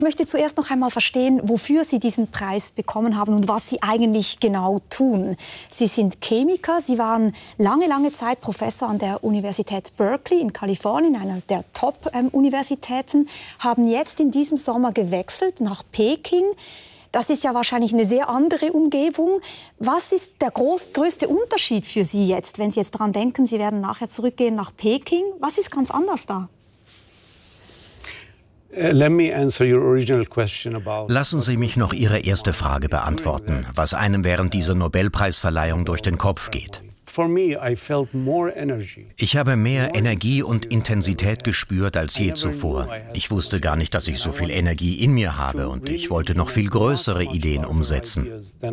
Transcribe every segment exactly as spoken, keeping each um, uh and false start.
Ich möchte zuerst noch einmal verstehen, wofür Sie diesen Preis bekommen haben und was Sie eigentlich genau tun. Sie sind Chemiker, Sie waren lange, lange Zeit Professor an der Universität Berkeley in Kalifornien, einer der Top-Universitäten, haben jetzt in diesem Sommer gewechselt nach Peking. Das ist ja wahrscheinlich eine sehr andere Umgebung. Was ist der groß, größte Unterschied für Sie jetzt, wenn Sie jetzt daran denken, Sie werden nachher zurückgehen nach Peking? Was ist ganz anders da? Lassen Sie mich noch Ihre erste Frage beantworten, was einem während dieser Nobelpreisverleihung durch den Kopf geht. Ich habe mehr Energie und Intensität gespürt als je zuvor. Ich wusste gar nicht, dass ich so viel Energie in mir habe und ich wollte noch viel größere Ideen umsetzen.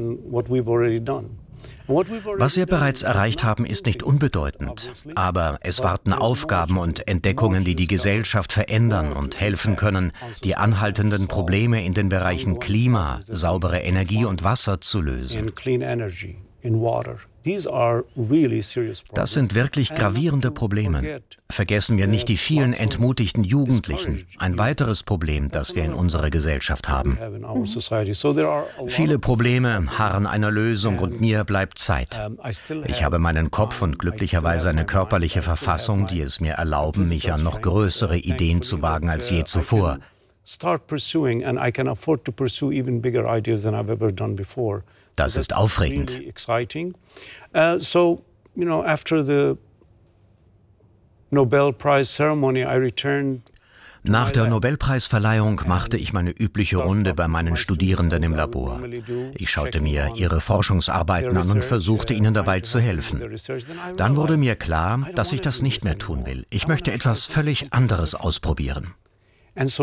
Was wir bereits erreicht haben, ist nicht unbedeutend, aber es warten Aufgaben und Entdeckungen, die die Gesellschaft verändern und helfen können, die anhaltenden Probleme in den Bereichen Klima, saubere Energie und Wasser zu lösen. Das sind wirklich gravierende Probleme. Vergessen wir nicht die vielen entmutigten Jugendlichen, ein weiteres Problem, das wir in unserer Gesellschaft haben. Viele Probleme harren einer Lösung und mir bleibt Zeit. Ich habe meinen Kopf und glücklicherweise eine körperliche Verfassung, die es mir erlauben, mich an noch größere Ideen zu wagen als je zuvor. Das ist aufregend. Nach der Nobelpreisverleihung machte ich meine übliche Runde bei meinen Studierenden im Labor. Ich schaute mir ihre Forschungsarbeiten an und versuchte ihnen dabei zu helfen. Dann wurde mir klar, dass ich das nicht mehr tun will. Ich möchte etwas völlig anderes ausprobieren. Es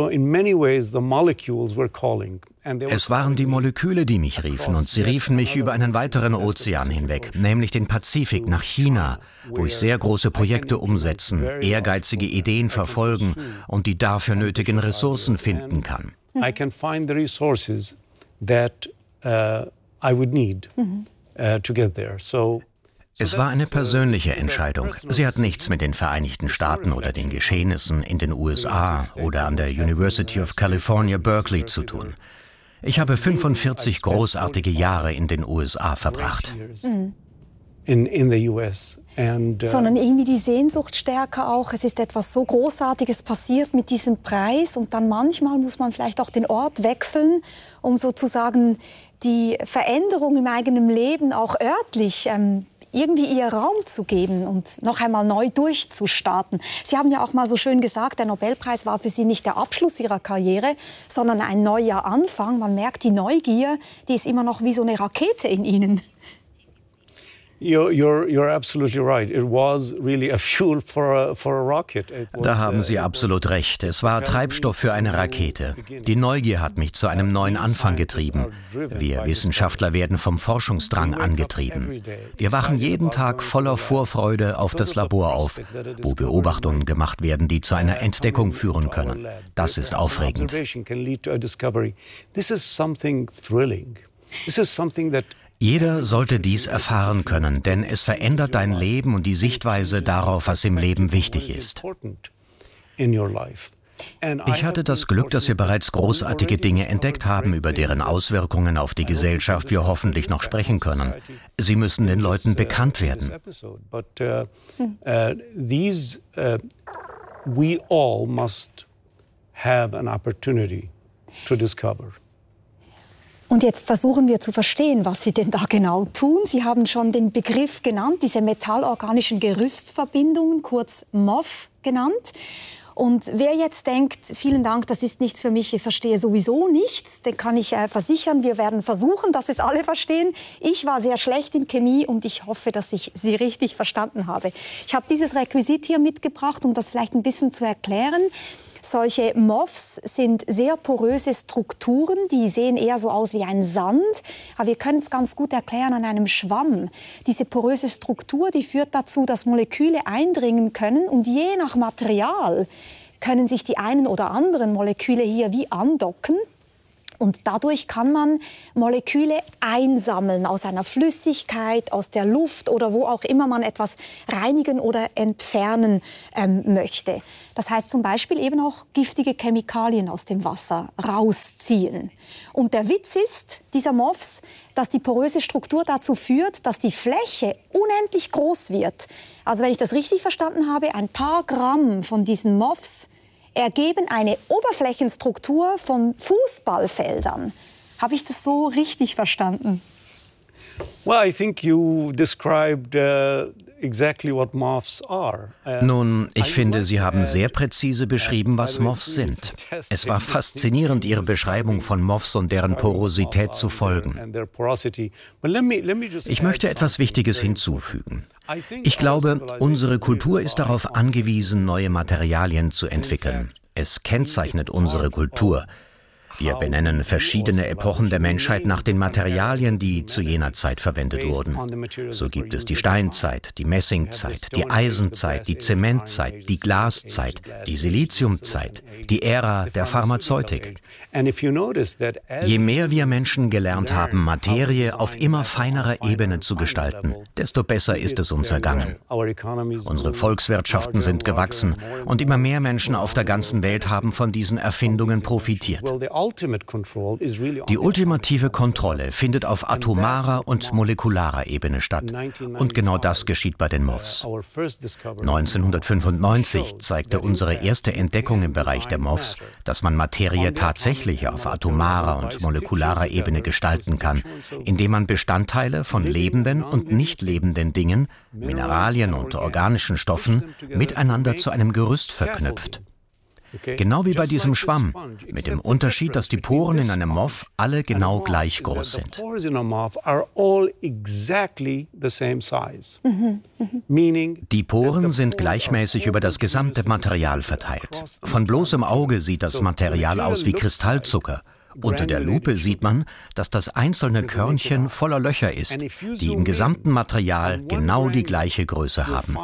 waren die Moleküle, die mich riefen, und sie riefen mich über einen weiteren Ozean hinweg, nämlich den Pazifik, nach China, wo ich sehr große Projekte umsetzen, ehrgeizige Ideen verfolgen und die dafür nötigen Ressourcen finden kann. Es war eine persönliche Entscheidung. Sie hat nichts mit den Vereinigten Staaten oder den Geschehnissen in den U S A oder an der University of California, Berkeley zu tun. Ich habe fünfundvierzig großartige Jahre in den U S A verbracht. Mhm. In, in the U S. And, uh, Sondern irgendwie die Sehnsucht stärker auch. Es ist etwas so Großartiges passiert mit diesem Preis und dann manchmal muss man vielleicht auch den Ort wechseln, um sozusagen die Veränderung im eigenen Leben auch örtlich ähm, irgendwie ihr Raum zu geben und noch einmal neu durchzustarten. Sie haben ja auch mal so schön gesagt, der Nobelpreis war für Sie nicht der Abschluss Ihrer Karriere, sondern ein neuer Anfang. Man merkt, die Neugier, die ist immer noch wie so eine Rakete in Ihnen. Da haben Sie absolut recht. Es war Treibstoff für eine Rakete. Die Neugier hat mich zu einem neuen Anfang getrieben. Wir Wissenschaftler werden vom Forschungsdrang angetrieben. Wir wachen jeden Tag voller Vorfreude auf das Labor auf, wo Beobachtungen gemacht werden, die zu einer Entdeckung führen können. Das ist aufregend. Jeder sollte dies erfahren können, denn es verändert dein Leben und die Sichtweise darauf, was im Leben wichtig ist. Ich hatte das Glück, dass wir bereits großartige Dinge entdeckt haben, über deren Auswirkungen auf die Gesellschaft wir hoffentlich noch sprechen können. Sie müssen den Leuten bekannt werden. We all must have an opportunity to discover. Und jetzt versuchen wir zu verstehen, was Sie denn da genau tun. Sie haben schon den Begriff genannt, diese metallorganischen Gerüstverbindungen, kurz M O F genannt. Und wer jetzt denkt, vielen Dank, das ist nichts für mich, ich verstehe sowieso nichts, den kann ich äh, versichern, wir werden versuchen, dass es alle verstehen. Ich war sehr schlecht in Chemie und ich hoffe, dass ich Sie richtig verstanden habe. Ich habe dieses Requisit hier mitgebracht, um das vielleicht ein bisschen zu erklären. Solche M O Fs sind sehr poröse Strukturen, die sehen eher so aus wie ein Sand. Aber wir können es ganz gut erklären an einem Schwamm. Diese poröse Struktur, die führt dazu, dass Moleküle eindringen können und je nach Material können sich die einen oder anderen Moleküle hier wie andocken. Und dadurch kann man Moleküle einsammeln aus einer Flüssigkeit, aus der Luft oder wo auch immer man etwas reinigen oder entfernen ähm, möchte. Das heißt zum Beispiel eben auch giftige Chemikalien aus dem Wasser rausziehen. Und der Witz ist, dieser M O Fs, dass die poröse Struktur dazu führt, dass die Fläche unendlich groß wird. Also wenn ich das richtig verstanden habe, ein paar Gramm von diesen M O Fs ergeben eine Oberflächenstruktur von Fußballfeldern. Habe ich das so richtig verstanden? Well, I think you described uh, exactly what M O Fs are. Uh, Nun, ich finde, Sie haben sehr präzise beschrieben, was M O Fs sind. Es war faszinierend, Ihre Beschreibung von M O Fs und deren Porosität zu folgen. Ich möchte etwas Wichtiges hinzufügen. Ich glaube, unsere Kultur ist darauf angewiesen, neue Materialien zu entwickeln. Es kennzeichnet unsere Kultur. Wir benennen verschiedene Epochen der Menschheit nach den Materialien, die zu jener Zeit verwendet wurden. So gibt es die Steinzeit, die Messingzeit, die Eisenzeit, die Zementzeit, die Glaszeit, die Siliziumzeit, die Ära der Pharmazeutik. Je mehr wir Menschen gelernt haben, Materie auf immer feinerer Ebene zu gestalten, desto besser ist es uns ergangen. Unsere Volkswirtschaften sind gewachsen und immer mehr Menschen auf der ganzen Welt haben von diesen Erfindungen profitiert. Die ultimative Kontrolle findet auf atomarer und molekularer Ebene statt. Und genau das geschieht bei den M O Fs. neunzehnhundertfünfundneunzig zeigte unsere erste Entdeckung im Bereich der M O Fs, dass man Materie tatsächlich auf atomarer und molekularer Ebene gestalten kann, indem man Bestandteile von lebenden und nicht lebenden Dingen, Mineralien und organischen Stoffen miteinander zu einem Gerüst verknüpft. Genau wie bei diesem Schwamm, mit dem Unterschied, dass die Poren in einem M O F alle genau gleich groß sind. Die Poren sind gleichmäßig über das gesamte Material verteilt. Von bloßem Auge sieht das Material aus wie Kristallzucker. Unter der Lupe sieht man, dass das einzelne Körnchen voller Löcher ist, die im gesamten Material genau die gleiche Größe haben.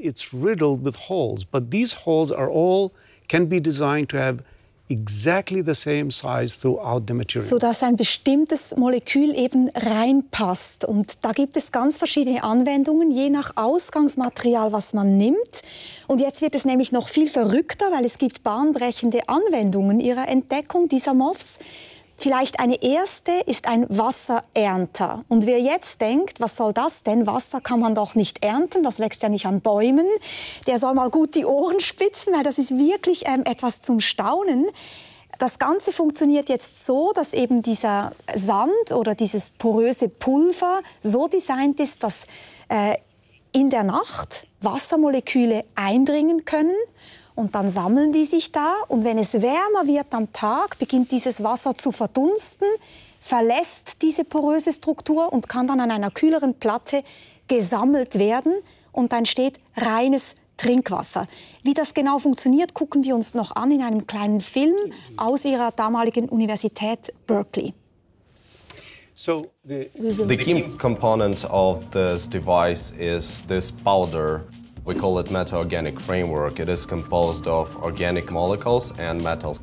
Can be designed to have exactly the same size throughout the material. Sodass ein bestimmtes Molekül eben reinpasst. Und da gibt es ganz verschiedene Anwendungen, je nach Ausgangsmaterial, was man nimmt. Und jetzt wird es nämlich noch viel verrückter, weil es gibt bahnbrechende Anwendungen ihrer Entdeckung dieser M O Fs. Vielleicht eine erste ist ein Wasserernter. Und wer jetzt denkt, was soll das denn? Wasser kann man doch nicht ernten, das wächst ja nicht an Bäumen. Der soll mal gut die Ohren spitzen, weil das ist wirklich ähm, etwas zum Staunen. Das Ganze funktioniert jetzt so, dass eben dieser Sand oder dieses poröse Pulver so designt ist, dass äh, in der Nacht Wassermoleküle eindringen können. Und dann sammeln die sich da und wenn es wärmer wird am Tag, beginnt dieses Wasser zu verdunsten, verlässt diese poröse Struktur und kann dann an einer kühleren Platte gesammelt werden und dann entsteht reines Trinkwasser. Wie das genau funktioniert, gucken wir uns noch an in einem kleinen Film aus ihrer damaligen Universität Berkeley. So the, the key component of this device is this powder. We call it meta-organic framework. It is composed of organic molecules and metals.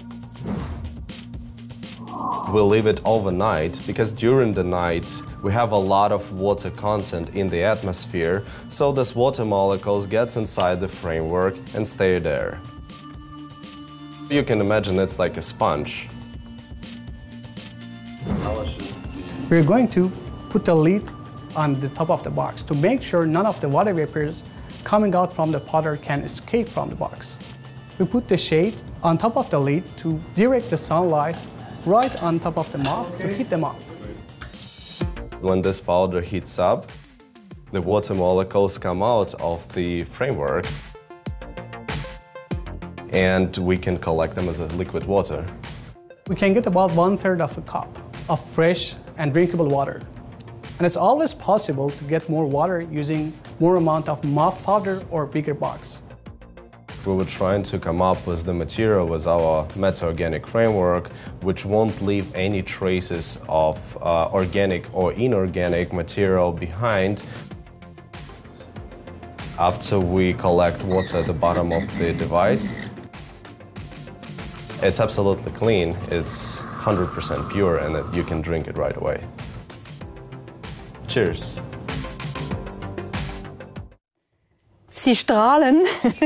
We leave it overnight because during the night we have a lot of water content in the atmosphere, so this water molecules gets inside the framework and stay there. You can imagine it's like a sponge. We're going to put the lid on the top of the box to make sure none of the water vapors coming out from the powder can escape from the box. We put the shade on top of the lid to direct the sunlight right on top of the M O F to heat them up. When this powder heats up, the water molecules come out of the framework and we can collect them as a liquid water. We can get about one third of a cup of fresh and drinkable water. And it's always possible to get more water using more amount of M O F powder or bigger box. We were trying to come up with the material with our meta-organic framework, which won't leave any traces of uh, organic or inorganic material behind. After we collect water at the bottom of the device, it's absolutely clean. It's one hundred percent pure and that you can drink it right away. Cheers. Sie strahlen.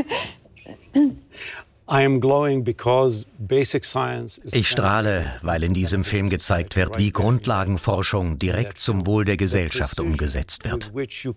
Ich strahle, weil in diesem Film gezeigt wird, wie Grundlagenforschung direkt zum Wohl der Gesellschaft umgesetzt wird.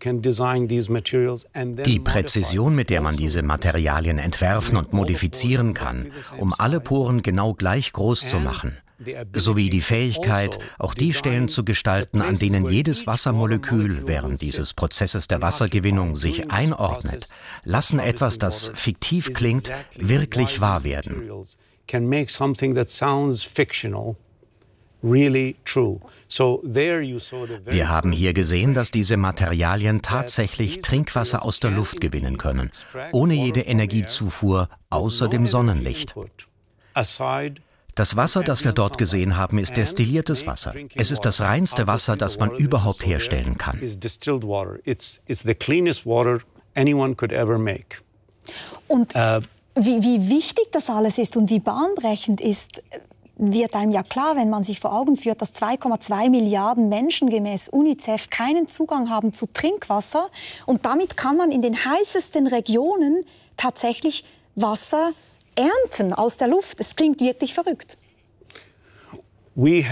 Die Präzision, mit der man diese Materialien entwerfen und modifizieren kann, um alle Poren genau gleich groß zu machen, sowie die Fähigkeit, auch die Stellen zu gestalten, an denen jedes Wassermolekül während dieses Prozesses der Wassergewinnung sich einordnet, lassen etwas, das fiktiv klingt, wirklich wahr werden. Wir haben hier gesehen, dass diese Materialien tatsächlich Trinkwasser aus der Luft gewinnen können, ohne jede Energiezufuhr außer dem Sonnenlicht. Das Wasser, das wir dort gesehen haben, ist destilliertes Wasser. Es ist das reinste Wasser, das man überhaupt herstellen kann. Und wie, wie wichtig das alles ist und wie bahnbrechend ist, wird einem ja klar, wenn man sich vor Augen führt, dass zwei Komma zwei Milliarden Menschen gemäß UNICEF keinen Zugang haben zu Trinkwasser. Und damit kann man in den heißesten Regionen tatsächlich Wasser ernten aus der Luft. Es klingt wirklich verrückt. Wir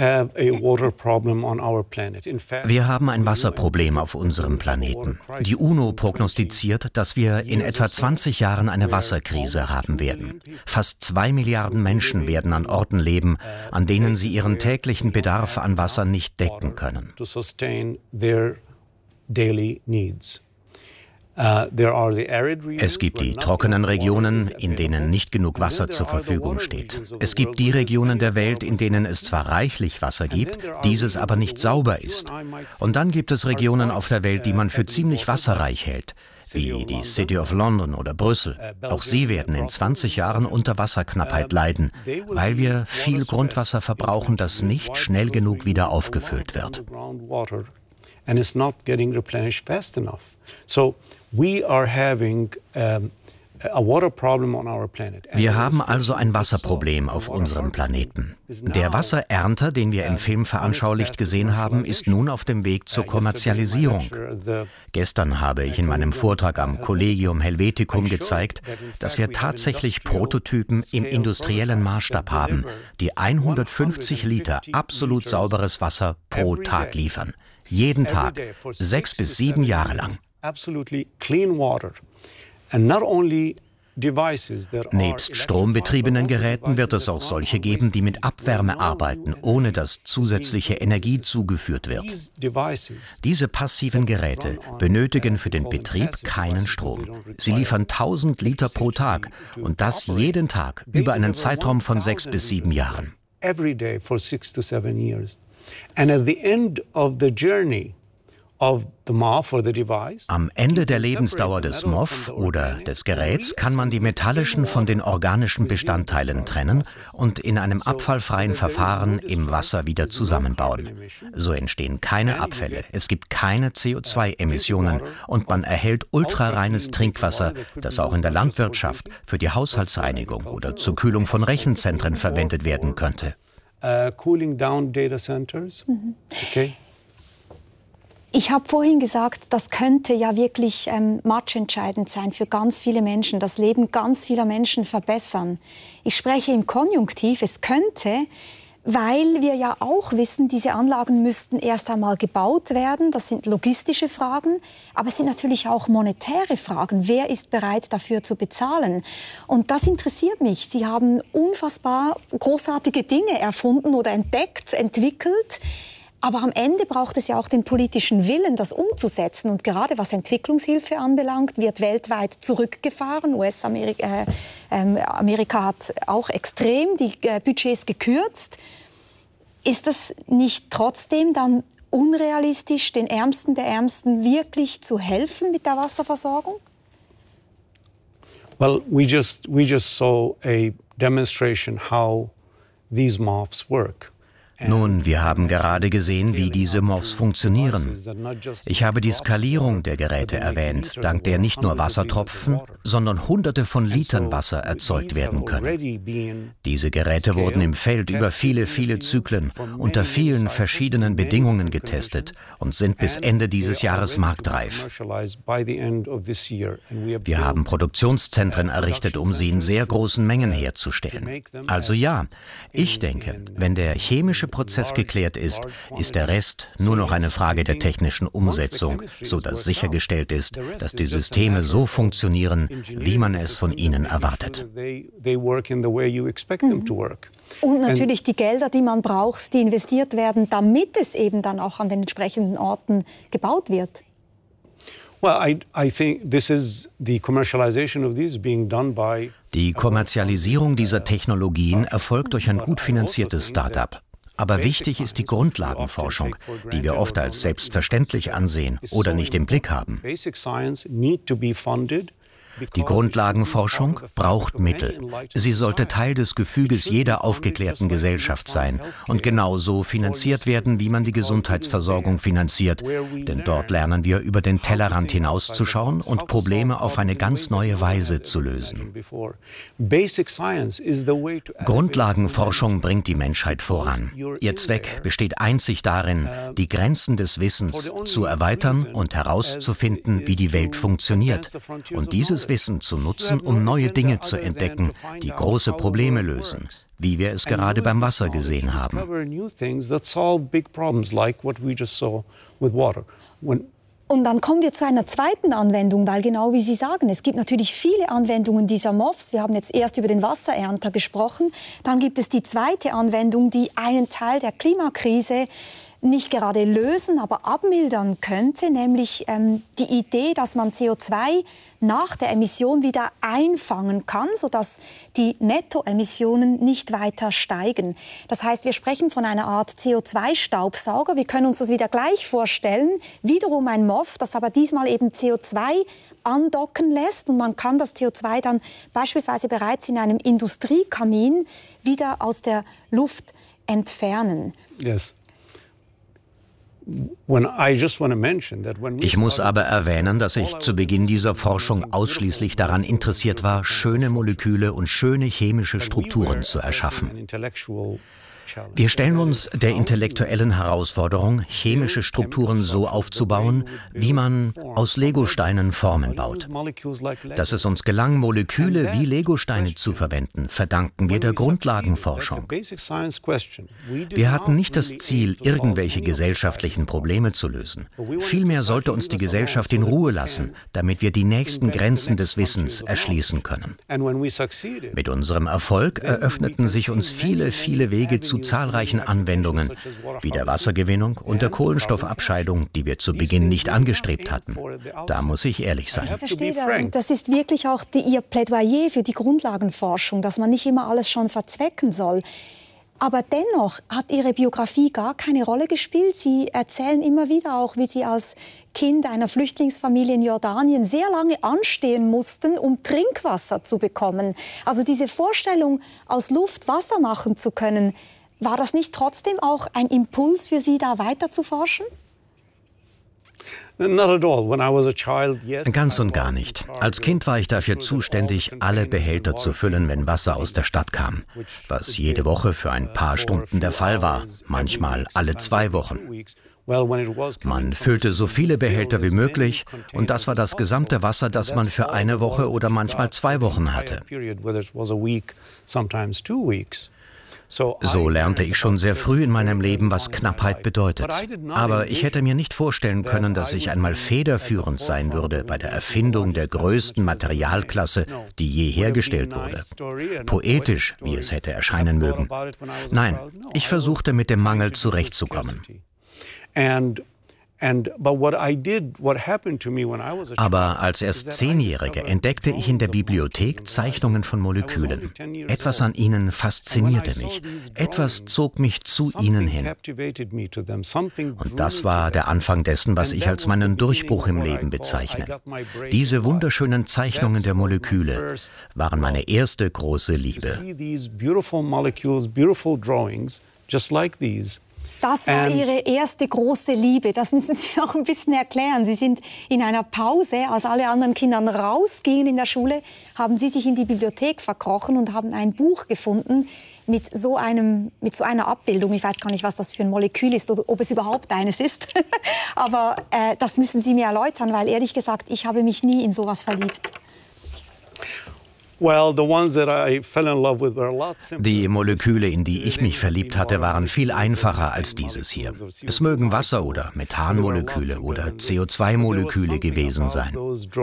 haben ein Wasserproblem auf unserem Planeten. Die UNO prognostiziert, dass wir in etwa zwanzig Jahren eine Wasserkrise haben werden. Fast zwei Milliarden Menschen werden an Orten leben, an denen sie ihren täglichen Bedarf an Wasser nicht decken können. Es gibt die trockenen Regionen, in denen nicht genug Wasser zur Verfügung steht. Es gibt die Regionen der Welt, in denen es zwar reichlich Wasser gibt, dieses aber nicht sauber ist. Und dann gibt es Regionen auf der Welt, die man für ziemlich wasserreich hält, wie die City of London oder Brüssel. Auch sie werden in zwanzig Jahren unter Wasserknappheit leiden, weil wir viel Grundwasser verbrauchen, das nicht schnell genug wieder aufgefüllt wird. And it's not getting replenished fast enough. So we are having um, a water problem on our planet. Wir haben also ein Wasserproblem auf unserem Planeten. Der Wasserernter, den wir im Film veranschaulicht gesehen haben, ist nun auf dem Weg zur Kommerzialisierung. Gestern habe ich in meinem Vortrag am Collegium Helveticum gezeigt, dass wir tatsächlich Prototypen im industriellen Maßstab haben, die hundertfünfzig Liter absolut sauberes Wasser pro Tag liefern. Jeden Tag, sechs bis sieben Jahre lang. Nebst strombetriebenen Geräten wird es auch solche geben, die mit Abwärme arbeiten, ohne dass zusätzliche Energie zugeführt wird. Diese passiven Geräte benötigen für den Betrieb keinen Strom. Sie liefern tausend Liter pro Tag und das jeden Tag über einen Zeitraum von sechs bis sieben Jahren. And at the end of the journey of the M O F or the device, am Ende der Lebensdauer des M O F oder des Geräts kann man die metallischen von den organischen Bestandteilen trennen und in einem abfallfreien Verfahren im Wasser wieder zusammenbauen. So entstehen keine Abfälle, es gibt keine C O zwei Emissionen und man erhält ultrareines Trinkwasser, das auch in der Landwirtschaft, für die Haushaltsreinigung oder zur Kühlung von Rechenzentren verwendet werden könnte. Uh, cooling down data centers. Mhm. Okay. Ich habe vorhin gesagt, das könnte ja wirklich ähm, matchentscheidend sein für ganz viele Menschen, das Leben ganz vieler Menschen verbessern. Ich spreche im Konjunktiv, es könnte, weil wir ja auch wissen, diese Anlagen müssten erst einmal gebaut werden. Das sind logistische Fragen, aber es sind natürlich auch monetäre Fragen. Wer ist bereit, dafür zu bezahlen? Und das interessiert mich. Sie haben unfassbar großartige Dinge erfunden oder entdeckt, entwickelt. Aber am Ende braucht es ja auch den politischen Willen, das umzusetzen. Und gerade was Entwicklungshilfe anbelangt, wird weltweit zurückgefahren. U S-Amerika äh, äh, Amerika hat auch extrem die äh, Budgets gekürzt. Ist das nicht trotzdem dann unrealistisch, den Ärmsten der Ärmsten wirklich zu helfen mit der Wasserversorgung? Well, we just we just saw a demonstration how these M O Fs work. Nun, wir haben gerade gesehen, wie diese M O Fs funktionieren. Ich habe die Skalierung der Geräte erwähnt, dank der nicht nur Wassertropfen, sondern Hunderte von Litern Wasser erzeugt werden können. Diese Geräte wurden im Feld über viele, viele Zyklen unter vielen verschiedenen Bedingungen getestet und sind bis Ende dieses Jahres marktreif. Wir haben Produktionszentren errichtet, um sie in sehr großen Mengen herzustellen. Also ja, ich denke, wenn der chemische Prozess geklärt ist, ist der Rest nur noch eine Frage der technischen Umsetzung, sodass sichergestellt ist, dass die Systeme so funktionieren, wie man es von ihnen erwartet. Und natürlich die Gelder, die man braucht, die investiert werden, damit es eben dann auch an den entsprechenden Orten gebaut wird. Die Kommerzialisierung dieser Technologien erfolgt durch ein gut finanziertes Start-up. Aber wichtig ist die Grundlagenforschung, die wir oft als selbstverständlich ansehen oder nicht im Blick haben. Die Grundlagenforschung braucht Mittel. Sie sollte Teil des Gefüges jeder aufgeklärten Gesellschaft sein und genauso finanziert werden, wie man die Gesundheitsversorgung finanziert. Denn dort lernen wir, über den Tellerrand hinauszuschauen und Probleme auf eine ganz neue Weise zu lösen. Grundlagenforschung bringt die Menschheit voran. Ihr Zweck besteht einzig darin, die Grenzen des Wissens zu erweitern und herauszufinden, wie die Welt funktioniert. Und dieses Wissen zu nutzen, um neue Dinge zu entdecken, die große Probleme lösen, wie wir es gerade beim Wasser gesehen haben. Und dann kommen wir zu einer zweiten Anwendung, weil genau wie Sie sagen, es gibt natürlich viele Anwendungen dieser M O Fs. Wir haben jetzt erst über den Wasserernter gesprochen. Dann gibt es die zweite Anwendung, die einen Teil der Klimakrise nicht gerade lösen, aber abmildern könnte, nämlich ähm, die Idee, dass man C O zwei nach der Emission wieder einfangen kann, sodass die Nettoemissionen nicht weiter steigen. Das heißt, wir sprechen von einer Art C O zwei Staubsauger. Wir können uns das wieder gleich vorstellen. Wiederum ein M O F, das aber diesmal eben C O zwei andocken lässt. Und man kann das C O zwei dann beispielsweise bereits in einem Industriekamin wieder aus der Luft entfernen. Yes. Ich muss aber erwähnen, dass ich zu Beginn dieser Forschung ausschließlich daran interessiert war, schöne Moleküle und schöne chemische Strukturen zu erschaffen. Wir stellen uns der intellektuellen Herausforderung, chemische Strukturen so aufzubauen, wie man aus Legosteinen Formen baut. Dass es uns gelang, Moleküle wie Legosteine zu verwenden, verdanken wir der Grundlagenforschung. Wir hatten nicht das Ziel, irgendwelche gesellschaftlichen Probleme zu lösen. Vielmehr sollte uns die Gesellschaft in Ruhe lassen, damit wir die nächsten Grenzen des Wissens erschließen können. Mit unserem Erfolg eröffneten sich uns viele, viele Wege zu zahlreichen Anwendungen, wie der Wassergewinnung und der Kohlenstoffabscheidung, die wir zu Beginn nicht angestrebt hatten. Da muss ich ehrlich sein. Ich verstehe das. Das ist wirklich auch die, Ihr Plädoyer für die Grundlagenforschung, dass man nicht immer alles schon verzwecken soll. Aber dennoch hat Ihre Biografie gar keine Rolle gespielt. Sie erzählen immer wieder auch, wie Sie als Kind einer Flüchtlingsfamilie in Jordanien sehr lange anstehen mussten, um Trinkwasser zu bekommen. Also diese Vorstellung, aus Luft Wasser machen zu können, war das nicht trotzdem auch ein Impuls für Sie, da weiter zu forschen? Ganz und gar nicht. Als Kind war ich dafür zuständig, alle Behälter zu füllen, wenn Wasser aus der Stadt kam. Was jede Woche für ein paar Stunden der Fall war, manchmal alle zwei Wochen. Man füllte so viele Behälter wie möglich und das war das gesamte Wasser, das man für eine Woche oder manchmal zwei Wochen hatte. So lernte ich schon sehr früh in meinem Leben, was Knappheit bedeutet. Aber ich hätte mir nicht vorstellen können, dass ich einmal federführend sein würde bei der Erfindung der größten Materialklasse, die je hergestellt wurde. Poetisch, wie es hätte erscheinen mögen. Nein, ich versuchte mit dem Mangel zurechtzukommen. Aber als erst Zehnjährige entdeckte ich in der Bibliothek Zeichnungen von Molekülen. Etwas an ihnen faszinierte mich. Etwas zog mich zu ihnen hin. Und das war der Anfang dessen, was ich als meinen Durchbruch im Leben bezeichne. Diese wunderschönen Zeichnungen der Moleküle waren meine erste große Liebe. just like these. Das war Ihre erste große Liebe. Das müssen Sie noch ein bisschen erklären. Sie sind in einer Pause, als alle anderen Kinder rausgingen in der Schule, haben Sie sich in die Bibliothek verkrochen und haben ein Buch gefunden mit so, einem, mit so einer Abbildung. Ich weiß gar nicht, was das für ein Molekül ist oder ob es überhaupt eines ist. Aber äh, das müssen Sie mir erläutern, weil ehrlich gesagt, ich habe mich nie in sowas verliebt. Die Moleküle, in die ich mich verliebt hatte, waren viel einfacher als dieses hier. Es mögen Wasser- oder Methanmoleküle oder C O zwei Moleküle gewesen sein.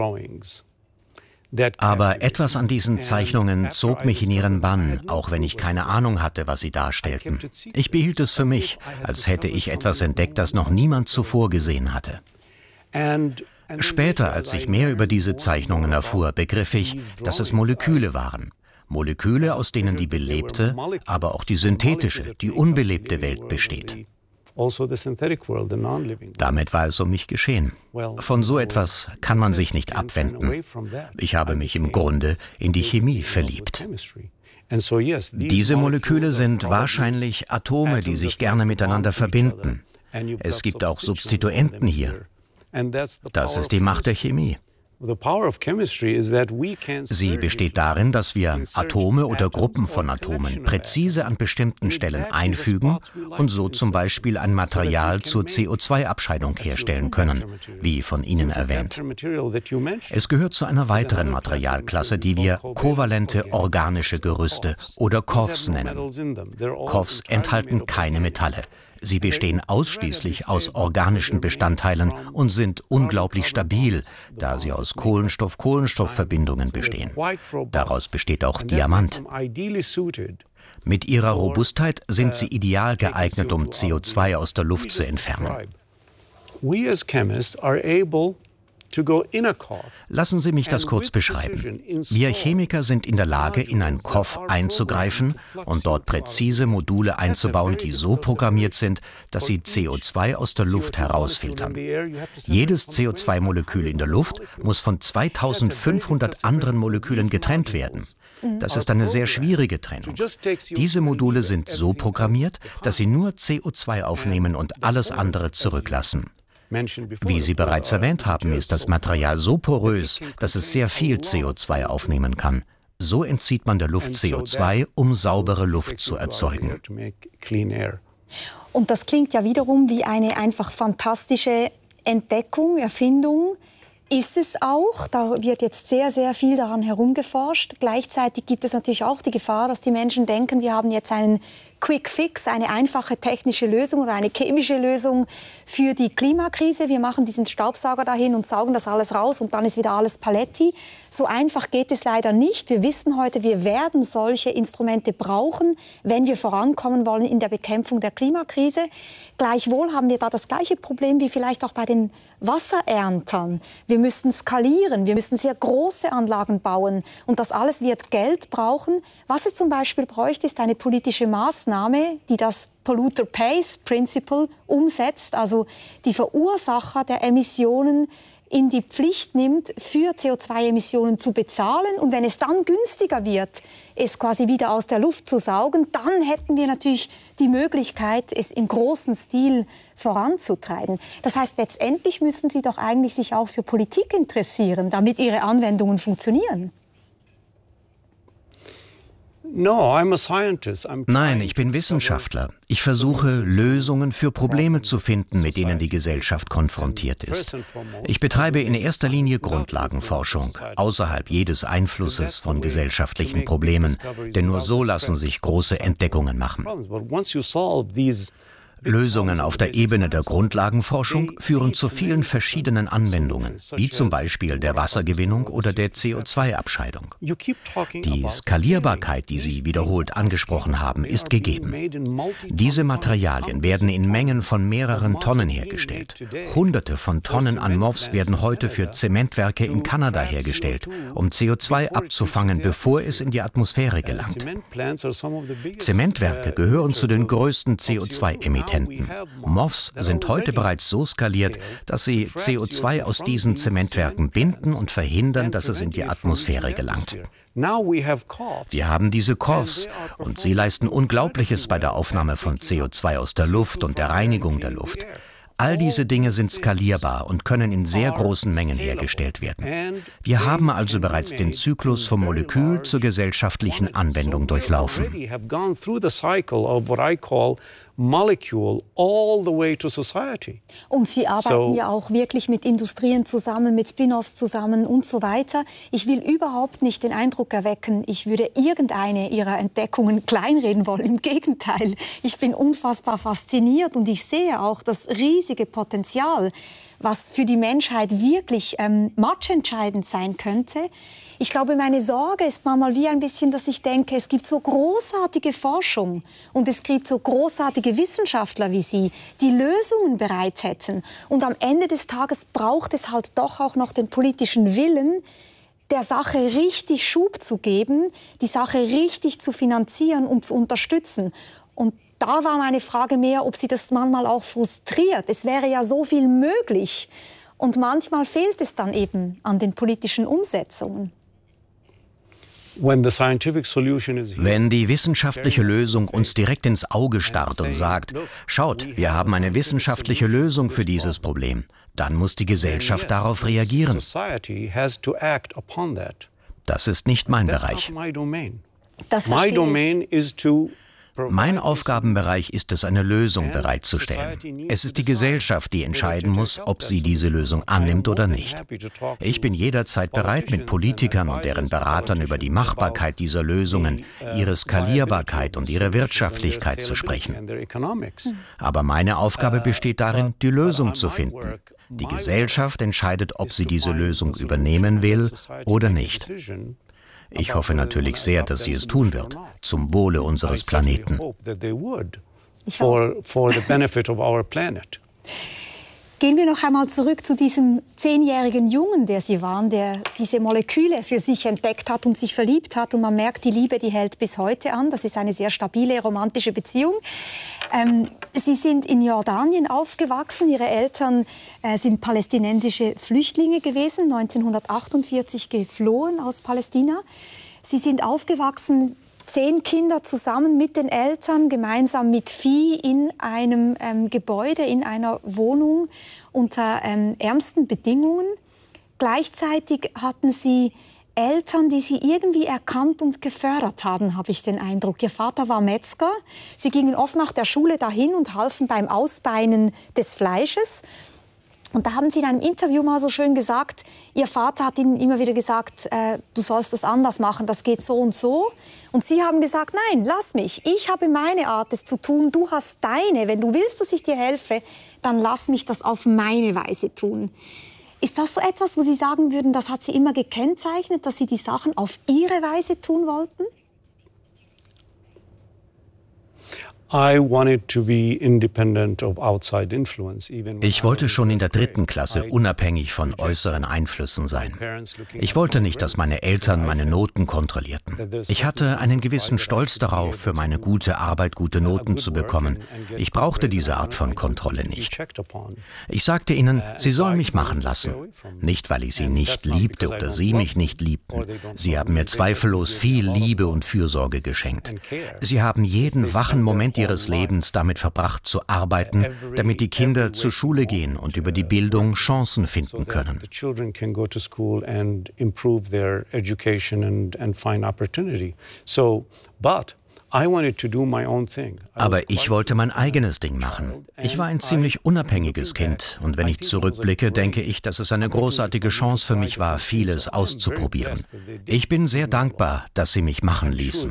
Aber etwas an diesen Zeichnungen zog mich in ihren Bann, auch wenn ich keine Ahnung hatte, was sie darstellten. Ich behielt es für mich, als hätte ich etwas entdeckt, das noch niemand zuvor gesehen hatte. Später, als ich mehr über diese Zeichnungen erfuhr, begriff ich, dass es Moleküle waren. Moleküle, aus denen die belebte, aber auch die synthetische, die unbelebte Welt besteht. Damit war es um mich geschehen. Von so etwas kann man sich nicht abwenden. Ich habe mich im Grunde in die Chemie verliebt. Diese Moleküle sind wahrscheinlich Atome, die sich gerne miteinander verbinden. Es gibt auch Substituenten hier. Das ist die Macht der Chemie. Sie besteht darin, dass wir Atome oder Gruppen von Atomen präzise an bestimmten Stellen einfügen und so zum Beispiel ein Material zur C O zwei Abscheidung herstellen können, wie von Ihnen erwähnt. Es gehört zu einer weiteren Materialklasse, die wir kovalente organische Gerüste oder C O Vs nennen. C O Vs enthalten keine Metalle. Sie bestehen ausschließlich aus organischen Bestandteilen und sind unglaublich stabil, da sie aus Kohlenstoff-Kohlenstoff-Verbindungen bestehen. Daraus besteht auch Diamant. Mit ihrer Robustheit sind sie ideal geeignet, um C O zwei aus der Luft zu entfernen. Lassen Sie mich das kurz beschreiben. Wir Chemiker sind in der Lage, in ein C O V einzugreifen und dort präzise Module einzubauen, die so programmiert sind, dass sie C O zwei aus der Luft herausfiltern. Jedes C O zwei Molekül in der Luft muss von zweitausendfünfhundert anderen Molekülen getrennt werden. Das ist eine sehr schwierige Trennung. Diese Module sind so programmiert, dass sie nur C O zwei aufnehmen und alles andere zurücklassen. Wie Sie bereits erwähnt haben, ist das Material so porös, dass es sehr viel C O zwei aufnehmen kann. So entzieht man der Luft C O zwei, um saubere Luft zu erzeugen. Und das klingt ja wiederum wie eine einfach fantastische Entdeckung, Erfindung. Ist es auch. Da wird jetzt sehr, sehr viel daran herumgeforscht. Gleichzeitig gibt es natürlich auch die Gefahr, dass die Menschen denken, wir haben jetzt einen Quick Fix, eine einfache technische Lösung oder eine chemische Lösung für die Klimakrise. Wir machen diesen Staubsauger dahin und saugen das alles raus und dann ist wieder alles Paletti. So einfach geht es leider nicht. Wir wissen heute, wir werden solche Instrumente brauchen, wenn wir vorankommen wollen in der Bekämpfung der Klimakrise. Gleichwohl haben wir da das gleiche Problem wie vielleicht auch bei den Wassererntern. Wir müssen skalieren, wir müssen sehr große Anlagen bauen und das alles wird Geld brauchen. Was es zum Beispiel bräuchte, ist eine politische Maßnahme, die das Polluter Pays Principle umsetzt, also die Verursacher der Emissionen in die Pflicht nimmt, für C O zwei Emissionen zu bezahlen. Und wenn es dann günstiger wird, es quasi wieder aus der Luft zu saugen, dann hätten wir natürlich die Möglichkeit, es im großen Stil voranzutreiben. Das heißt, letztendlich müssen Sie doch eigentlich sich auch für Politik interessieren, damit Ihre Anwendungen funktionieren. Nein, ich bin Wissenschaftler. Ich versuche, Lösungen für Probleme zu finden, mit denen die Gesellschaft konfrontiert ist. Ich betreibe in erster Linie Grundlagenforschung, außerhalb jedes Einflusses von gesellschaftlichen Problemen, denn nur so lassen sich große Entdeckungen machen. Lösungen auf der Ebene der Grundlagenforschung führen zu vielen verschiedenen Anwendungen, wie zum Beispiel der Wassergewinnung oder der C O zwei Abscheidung. Die Skalierbarkeit, die Sie wiederholt angesprochen haben, ist gegeben. Diese Materialien werden in Mengen von mehreren Tonnen hergestellt. Hunderte von Tonnen an M O Vs werden heute für Zementwerke in Kanada hergestellt, um C O zwei abzufangen, bevor es in die Atmosphäre gelangt. Zementwerke gehören zu den größten C O zwei Emittenten. Patenten. M O Fs sind heute bereits so skaliert, dass sie C O zwei aus diesen Zementwerken binden und verhindern, dass es in die Atmosphäre gelangt. Wir haben diese Korfs und sie leisten Unglaubliches bei der Aufnahme von C O zwei aus der Luft und der Reinigung der Luft. All diese Dinge sind skalierbar und können in sehr großen Mengen hergestellt werden. Wir haben also bereits den Zyklus vom Molekül zur gesellschaftlichen Anwendung durchlaufen. Und Sie arbeiten so, ja auch wirklich mit Industrien zusammen, mit Spin-offs zusammen und so weiter. Ich will überhaupt nicht den Eindruck erwecken, ich würde irgendeine Ihrer Entdeckungen kleinreden wollen. Im Gegenteil, ich bin unfassbar fasziniert und ich sehe auch das riesige Potenzial, was für die Menschheit wirklich ähm, matchentscheidend sein könnte. Ich glaube, meine Sorge ist manchmal wie ein bisschen, dass ich denke, es gibt so großartige Forschung und es gibt so großartige Wissenschaftler wie Sie, die Lösungen bereit hätten. Und am Ende des Tages braucht es halt doch auch noch den politischen Willen, der Sache richtig Schub zu geben, die Sache richtig zu finanzieren und zu unterstützen. Und da war meine Frage mehr, ob Sie das manchmal auch frustriert. Es wäre ja so viel möglich. Und manchmal fehlt es dann eben an den politischen Umsetzungen. Wenn die wissenschaftliche Lösung uns direkt ins Auge starrt und sagt, schaut, wir haben eine wissenschaftliche Lösung für dieses Problem, dann muss die Gesellschaft darauf reagieren. Das ist nicht mein Bereich. Das verstehe ich. Mein Aufgabenbereich ist es, eine Lösung bereitzustellen. Es ist die Gesellschaft, die entscheiden muss, ob sie diese Lösung annimmt oder nicht. Ich bin jederzeit bereit, mit Politikern und deren Beratern über die Machbarkeit dieser Lösungen, ihre Skalierbarkeit und ihre Wirtschaftlichkeit zu sprechen. Aber meine Aufgabe besteht darin, die Lösung zu finden. Die Gesellschaft entscheidet, ob sie diese Lösung übernehmen will oder nicht. Ich hoffe natürlich sehr, dass sie es tun wird, zum Wohle unseres Planeten. Gehen wir noch einmal zurück zu diesem zehnjährigen Jungen, der Sie waren, der diese Moleküle für sich entdeckt hat und sich verliebt hat. Und man merkt, die Liebe, die hält bis heute an. Das ist eine sehr stabile, romantische Beziehung. Ähm, Sie sind in Jordanien aufgewachsen. Ihre Eltern äh, sind palästinensische Flüchtlinge gewesen, neunzehnhundertachtundvierzig geflohen aus Palästina. Sie sind aufgewachsen, zehn Kinder zusammen mit den Eltern, gemeinsam mit Vieh in einem ähm, Gebäude, in einer Wohnung unter ähm, ärmsten Bedingungen. Gleichzeitig hatten Sie Eltern, die Sie irgendwie erkannt und gefördert haben, habe ich den Eindruck. Ihr Vater war Metzger. Sie gingen oft nach der Schule dahin und halfen beim Ausbeinen des Fleisches. Und da haben Sie in einem Interview mal so schön gesagt, Ihr Vater hat Ihnen immer wieder gesagt, äh, du sollst das anders machen, das geht so und so. Und Sie haben gesagt, nein, lass mich, ich habe meine Art, es zu tun, du hast deine. Wenn du willst, dass ich dir helfe, dann lass mich das auf meine Weise tun. Ist das so etwas, wo Sie sagen würden, das hat Sie immer gekennzeichnet, dass Sie die Sachen auf Ihre Weise tun wollten? Ich wollte schon in der dritten Klasse unabhängig von äußeren Einflüssen sein. Ich wollte nicht, dass meine Eltern meine Noten kontrollierten. Ich hatte einen gewissen Stolz darauf, für meine gute Arbeit gute Noten zu bekommen. Ich brauchte diese Art von Kontrolle nicht. Ich sagte ihnen, sie sollen mich machen lassen. Nicht, weil ich sie nicht liebte oder sie mich nicht liebten. Sie haben mir zweifellos viel Liebe und Fürsorge geschenkt. Sie haben jeden wachen Moment ihres Lebens damit verbracht zu arbeiten, damit die Kinder zur Schule gehen und über die Bildung Chancen finden können. Aber ich wollte mein eigenes Ding machen. Ich war ein ziemlich unabhängiges Kind und wenn ich zurückblicke, denke ich, dass es eine großartige Chance für mich war, vieles auszuprobieren. Ich bin sehr dankbar, dass sie mich machen ließen.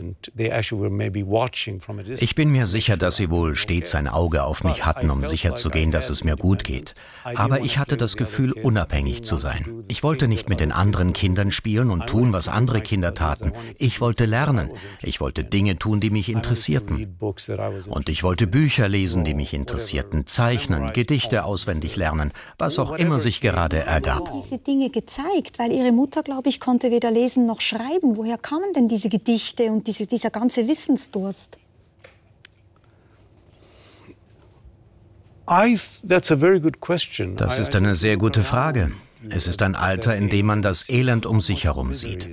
Ich bin mir sicher, dass sie wohl stets ein Auge auf mich hatten, um sicherzugehen, dass es mir gut geht. Aber ich hatte das Gefühl, unabhängig zu sein. Ich wollte nicht mit den anderen Kindern spielen und tun, was andere Kinder taten. Ich wollte lernen. Ich wollte Dinge tun, die mich interessierten. Und ich wollte Bücher lesen, die mich interessierten, zeichnen, Gedichte auswendig lernen, was auch immer sich gerade ergab. Diese Dinge gezeigt, weil Ihre Mutter, glaube ich, konnte weder lesen noch schreiben. Woher kamen denn diese Gedichte und diese, dieser ganze Wissensdurst? Das ist eine sehr gute Frage. Es ist ein Alter, in dem man das Elend um sich herum sieht.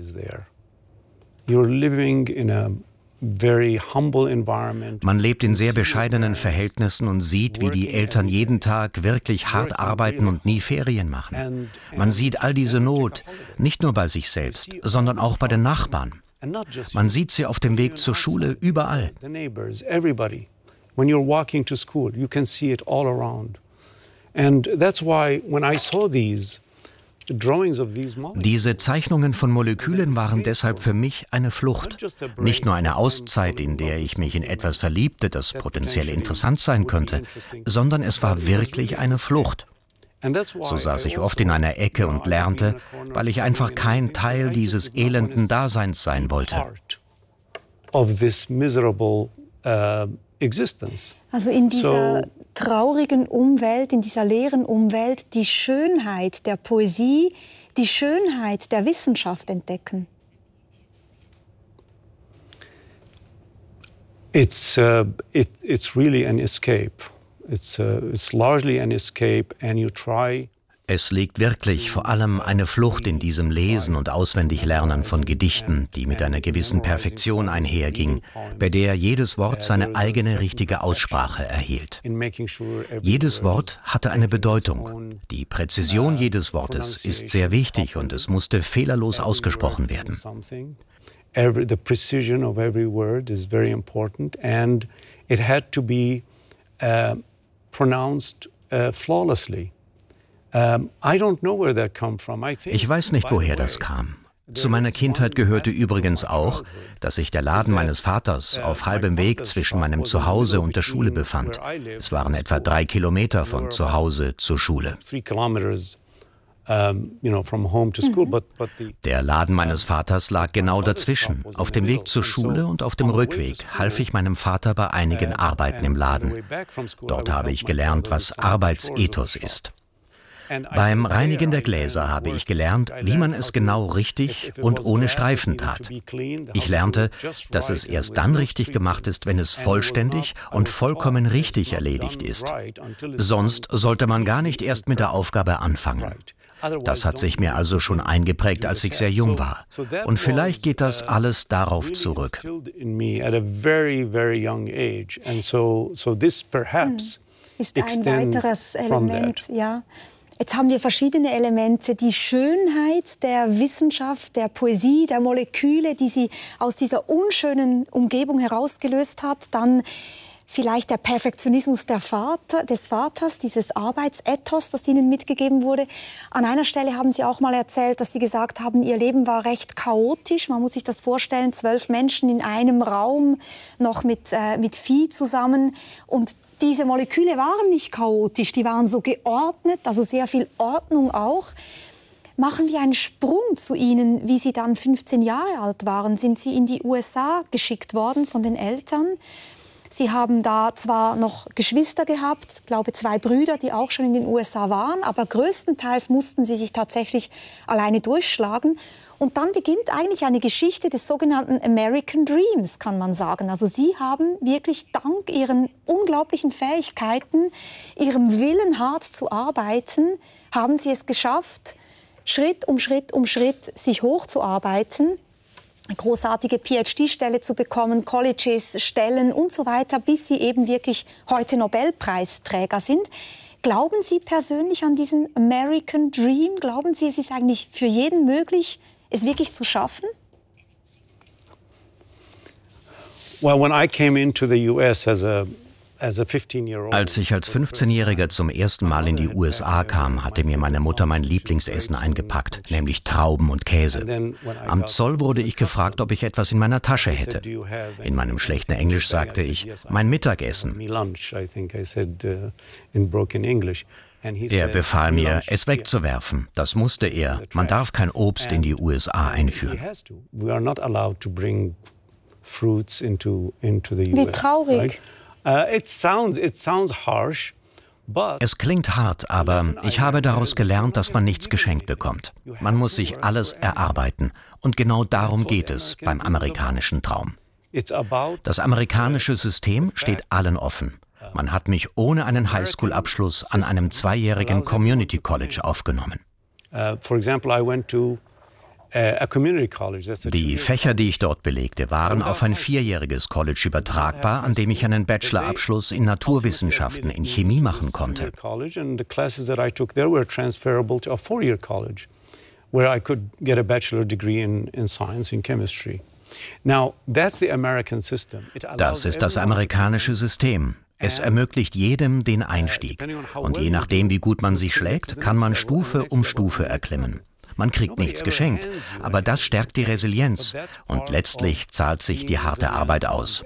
Man lebt in sehr bescheidenen Verhältnissen und sieht, wie die Eltern jeden Tag wirklich hart arbeiten und nie Ferien machen. Man sieht all diese Not, nicht nur bei sich selbst, sondern auch bei den Nachbarn. Man sieht sie auf dem Weg zur Schule überall. When you're walking to school, you can see it all around. And that's why when I saw these drawings of these molecules, Diese Zeichnungen von Molekülen waren deshalb für mich eine Flucht. Nicht nur eine Auszeit, in der ich mich in etwas verliebte, das potenziell interessant sein könnte, sondern es war wirklich eine Flucht. So saß ich oft in einer Ecke und lernte, weil ich einfach kein Teil dieses elenden Daseins sein wollte. Of this miserable uh, existence. Also in dieser So, traurigen Umwelt, in dieser leeren Umwelt, die Schönheit der Poesie, die Schönheit der Wissenschaft entdecken. It's uh, it, it's really an escape. It's uh, it's largely an escape, and you try. Es liegt wirklich vor allem eine Flucht in diesem Lesen und Auswendiglernen von Gedichten, die mit einer gewissen Perfektion einherging, bei der jedes Wort seine eigene richtige Aussprache erhielt. Jedes Wort hatte eine Bedeutung. Die Präzision jedes Wortes ist sehr wichtig und es musste fehlerlos ausgesprochen werden. Every, the precision of every word is very important, and it had to be uh, pronounced uh, flawlessly. Ich weiß nicht, woher das kam. Zu meiner Kindheit gehörte übrigens auch, dass sich der Laden meines Vaters auf halbem Weg zwischen meinem Zuhause und der Schule befand. Es waren etwa drei Kilometer von Zuhause zur Schule. Der Laden meines Vaters lag genau dazwischen. Auf dem Weg zur Schule und auf dem Rückweg half ich meinem Vater bei einigen Arbeiten im Laden. Dort habe ich gelernt, was Arbeitsethos ist. Beim Reinigen der Gläser habe ich gelernt, wie man es genau richtig und ohne Streifen tat. Ich lernte, dass es erst dann richtig gemacht ist, wenn es vollständig und vollkommen richtig erledigt ist. Sonst sollte man gar nicht erst mit der Aufgabe anfangen. Das hat sich mir also schon eingeprägt, als ich sehr jung war. Und vielleicht geht das alles darauf zurück. Ist ein weiteres Element, ja. Jetzt haben wir verschiedene Elemente. Die Schönheit der Wissenschaft, der Poesie, der Moleküle, die sie aus dieser unschönen Umgebung herausgelöst hat. Dann vielleicht der Perfektionismus der Vater, des Vaters, dieses Arbeitsethos, das ihnen mitgegeben wurde. An einer Stelle haben Sie auch mal erzählt, dass Sie gesagt haben, Ihr Leben war recht chaotisch. Man muss sich das vorstellen, zwölf Menschen in einem Raum, noch mit, äh, mit Vieh zusammen. Und diese Moleküle waren nicht chaotisch, die waren so geordnet, also sehr viel Ordnung auch. Machen wir einen Sprung zu Ihnen, wie Sie dann fünfzehn Jahre alt waren. Sind Sie in die U S A geschickt worden von den Eltern? Sie haben da zwar noch Geschwister gehabt, ich glaube zwei Brüder, die auch schon in den U S A waren, aber größtenteils mussten Sie sich tatsächlich alleine durchschlagen. Und dann beginnt eigentlich eine Geschichte des sogenannten American Dreams, kann man sagen. Also Sie haben wirklich dank Ihren unglaublichen Fähigkeiten, Ihrem Willen hart zu arbeiten, haben Sie es geschafft, Schritt um Schritt um Schritt sich hochzuarbeiten, eine großartige P H D-Stelle zu bekommen, Colleges, Stellen und so weiter, bis Sie eben wirklich heute Nobelpreisträger sind. Glauben Sie persönlich an diesen American Dream? Glauben Sie, es ist eigentlich für jeden möglich, es wirklich zu schaffen? Well, when I came into the U S as a Als ich als fünfzehnjähriger zum ersten Mal in die U S A kam, hatte mir meine Mutter mein Lieblingsessen eingepackt, nämlich Trauben und Käse. Am Zoll wurde ich gefragt, ob ich etwas in meiner Tasche hätte. In meinem schlechten Englisch sagte ich, mein Mittagessen. Er befahl mir, es wegzuwerfen. Das musste er. Man darf kein Obst in die U S A einführen. Wie traurig. Es klingt hart, aber ich habe daraus gelernt, dass man nichts geschenkt bekommt. Man muss sich alles erarbeiten. Und genau darum geht es beim amerikanischen Traum. Das amerikanische System steht allen offen. Man hat mich ohne einen Highschool-Abschluss an einem zweijährigen Community College aufgenommen. Die Fächer, die ich dort belegte, waren auf ein vierjähriges College übertragbar, an dem ich einen Bachelorabschluss in Naturwissenschaften in Chemie machen konnte. Das ist das amerikanische System. Es ermöglicht jedem den Einstieg. Und je nachdem, wie gut man sich schlägt, kann man Stufe um Stufe erklimmen. Man kriegt nichts geschenkt, aber das stärkt die Resilienz und letztlich zahlt sich die harte Arbeit aus.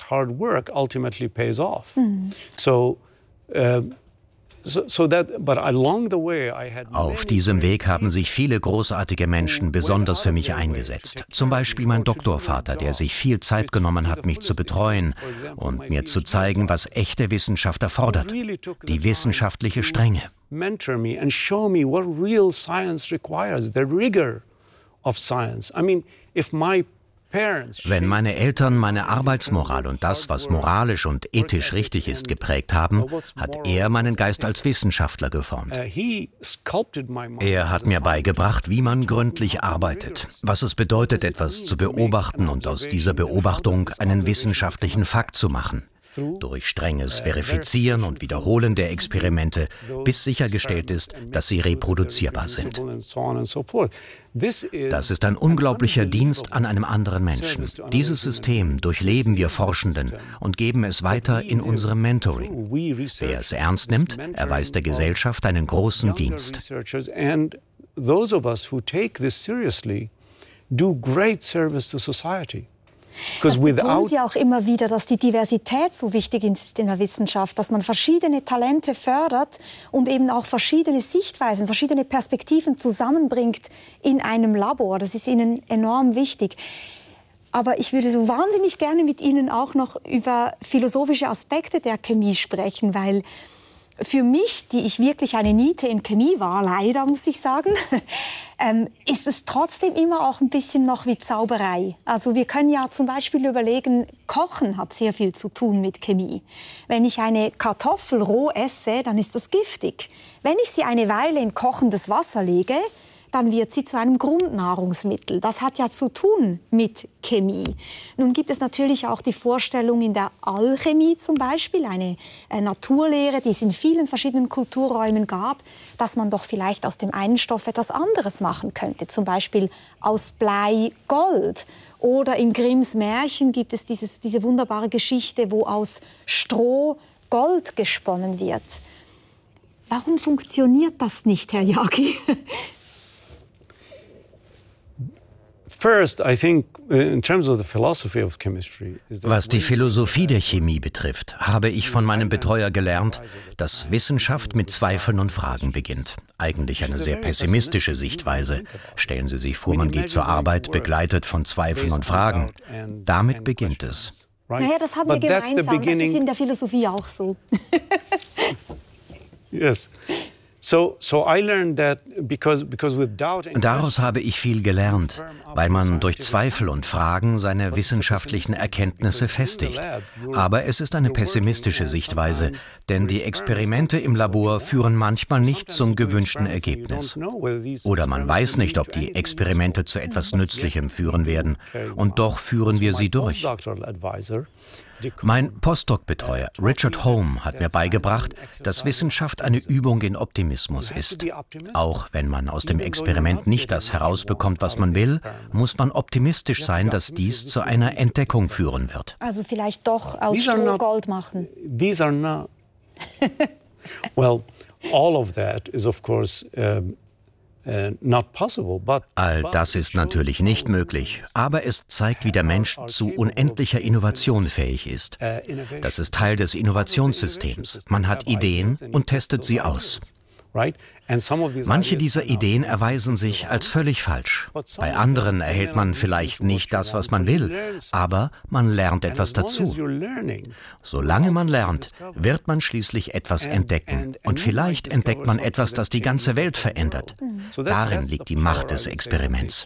Auf diesem Weg haben sich viele großartige Menschen besonders für mich eingesetzt. Zum Beispiel mein Doktorvater, der sich viel Zeit genommen hat, mich zu betreuen und mir zu zeigen, was echte Wissenschaft erfordert. Die wissenschaftliche Strenge. Mentor me and show me what real science requires, the rigor of science. I mean, if my Wenn meine Eltern meine Arbeitsmoral und das, was moralisch und ethisch richtig ist, geprägt haben, hat er meinen Geist als Wissenschaftler geformt. Er hat mir beigebracht, wie man gründlich arbeitet, was es bedeutet, etwas zu beobachten und aus dieser Beobachtung einen wissenschaftlichen Fakt zu machen. Durch strenges Verifizieren und Wiederholen der Experimente, bis sichergestellt ist, dass sie reproduzierbar sind. Das ist ein unglaublicher Dienst an einem anderen Menschen. Dieses System durchleben wir Forschenden und geben es weiter in unserem Mentoring. Wer es ernst nimmt, erweist der Gesellschaft einen großen Dienst. Das betonen Sie auch immer wieder, dass die Diversität so wichtig ist in der Wissenschaft, dass man verschiedene Talente fördert und eben auch verschiedene Sichtweisen, verschiedene Perspektiven zusammenbringt in einem Labor. Das ist Ihnen enorm wichtig. Aber ich würde so wahnsinnig gerne mit Ihnen auch noch über philosophische Aspekte der Chemie sprechen, weil für mich, die ich wirklich eine Niete in Chemie war, leider muss ich sagen, ähm, ist es trotzdem immer auch ein bisschen noch wie Zauberei. Also wir können ja zum Beispiel überlegen, Kochen hat sehr viel zu tun mit Chemie. Wenn ich eine Kartoffel roh esse, dann ist das giftig. Wenn ich sie eine Weile in kochendes Wasser lege, dann wird sie zu einem Grundnahrungsmittel. Das hat ja zu tun mit Chemie. Nun gibt es natürlich auch die Vorstellung in der Alchemie zum Beispiel, eine äh, Naturlehre, die es in vielen verschiedenen Kulturräumen gab, dass man doch vielleicht aus dem einen Stoff etwas anderes machen könnte. Zum Beispiel aus Blei Gold. Oder in Grimms Märchen gibt es dieses, diese wunderbare Geschichte, wo aus Stroh Gold gesponnen wird. Warum funktioniert das nicht, Herr Yagi? Was die Philosophie der Chemie betrifft, habe ich von meinem Betreuer gelernt, dass Wissenschaft mit Zweifeln und Fragen beginnt. Eigentlich eine sehr pessimistische Sichtweise. Stellen Sie sich vor, man geht zur Arbeit, begleitet von Zweifeln und Fragen. Damit beginnt es. Naja, das haben wir gemeinsam. Das ist in der Philosophie auch so. Yes. So, so I learned that because, because with doubt and Daraus habe ich viel gelernt, weil man durch Zweifel und Fragen seine wissenschaftlichen Erkenntnisse festigt. Aber es ist eine pessimistische Sichtweise, denn die Experimente im Labor führen manchmal nicht zum gewünschten Ergebnis. Oder man weiß nicht, ob die Experimente zu etwas Nützlichem führen werden, und doch führen wir sie durch. Mein Postdoc-Betreuer Richard Home hat mir beigebracht, dass Wissenschaft eine Übung in Optimismus ist. Auch wenn man aus dem Experiment nicht das herausbekommt, was man will, muss man optimistisch sein, dass dies zu einer Entdeckung führen wird. Also vielleicht doch aus Stroh Gold machen. These are not. Well, all of that is of course um, All das ist natürlich nicht möglich, aber es zeigt, wie der Mensch zu unendlicher Innovation fähig ist. Das ist Teil des Innovationssystems. Man hat Ideen und testet sie aus. Manche dieser Ideen erweisen sich als völlig falsch. Bei anderen erhält man vielleicht nicht das, was man will, aber man lernt etwas dazu. Solange man lernt, wird man schließlich etwas entdecken. Und vielleicht entdeckt man etwas, das die ganze Welt verändert. Darin liegt die Macht des Experiments.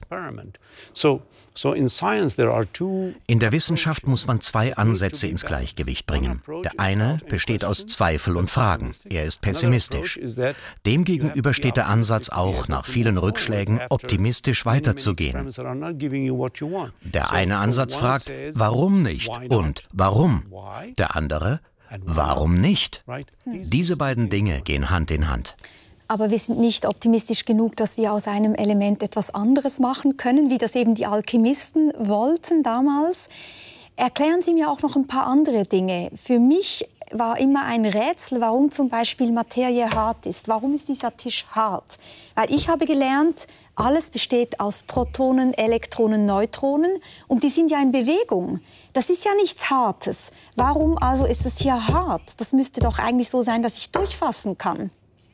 In der Wissenschaft muss man zwei Ansätze ins Gleichgewicht bringen. Der eine besteht aus Zweifel und Fragen. Er ist pessimistisch. Demgegenüber steht der Ansatz auch, nach vielen Rückschlägen optimistisch weiterzugehen. Der eine Ansatz fragt, warum nicht und warum? Der andere, warum nicht? Diese beiden Dinge gehen Hand in Hand. Aber wir sind nicht optimistisch genug, dass wir aus einem Element etwas anderes machen können, wie das eben die Alchemisten wollten damals. Erklären Sie mir auch noch ein paar andere Dinge. Für mich war immer ein Rätsel, warum zum Beispiel Materie hart ist. Warum ist dieser Tisch hart? Weil ich habe gelernt, alles besteht aus Protonen, Elektronen, Neutronen und die sind ja in Bewegung. Das ist ja nichts Hartes. Warum also ist es hier hart? Das müsste doch eigentlich so sein, dass ich durchfassen kann.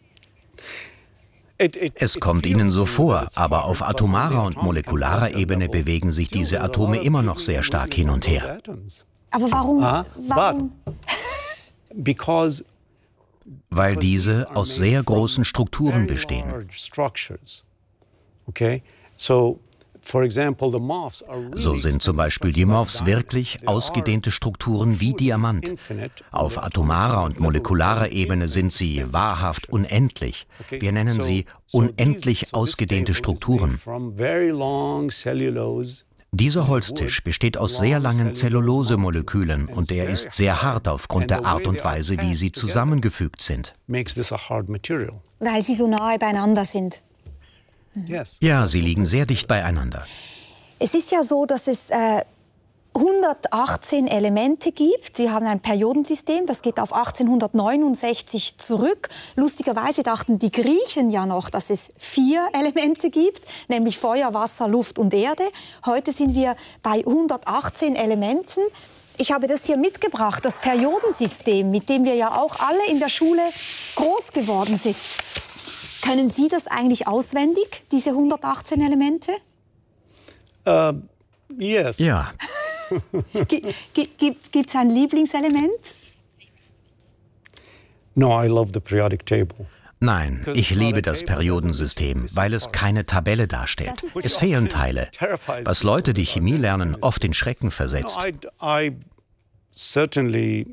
Es kommt Ihnen so vor, aber auf atomarer und molekularer Ebene bewegen sich diese Atome immer noch sehr stark hin und her. Aber warum? warum? Weil diese aus sehr großen Strukturen bestehen. So sind zum Beispiel die M O Fs wirklich ausgedehnte Strukturen wie Diamant. Auf atomarer und molekularer Ebene sind sie wahrhaft unendlich. Wir nennen sie unendlich ausgedehnte Strukturen. Dieser Holztisch besteht aus sehr langen Zellulosemolekülen und er ist sehr hart aufgrund der Art und Weise, wie sie zusammengefügt sind. Weil sie so nahe beieinander sind. Ja, sie liegen sehr dicht beieinander. Es ist ja so, dass es äh, hundertachtzehn Elemente gibt. Sie haben ein Periodensystem, das geht auf achtzehnhundertneunundsechzig zurück. Lustigerweise dachten die Griechen ja noch, dass es vier Elemente gibt, nämlich Feuer, Wasser, Luft und Erde. Heute sind wir bei hundertachtzehn Elementen. Ich habe das hier mitgebracht, das Periodensystem, mit dem wir ja auch alle in der Schule groß geworden sind. Können Sie das eigentlich auswendig, diese hundertachtzehn Elemente? Uh, yes. Ja. Gibt es ein Lieblingselement? No, I love the periodic table. Nein, ich liebe das Periodensystem, weil es keine Tabelle darstellt. Es fehlen Teile, was Leute, die Chemie lernen, oft in Schrecken versetzt. I, I certainly